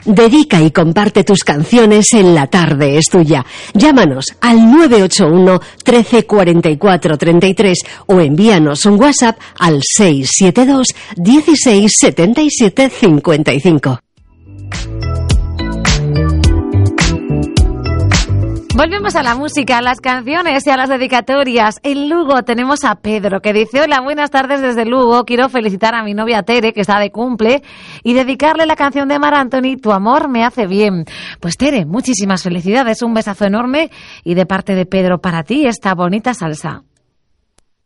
Dedica y comparte tus canciones en La Tarde es Tuya. Llámanos al 981 13 44 33 o envíanos un WhatsApp al 672 16 77 55. Volvemos a la música, a las canciones y a las dedicatorias. En Lugo tenemos a Pedro, que dice: hola, buenas tardes desde Lugo. Quiero felicitar a mi novia Tere, que está de cumple, y dedicarle la canción de Mar Anthony, Tu amor me hace bien. Pues Tere, muchísimas felicidades, un besazo enorme, y de parte de Pedro para ti esta bonita salsa.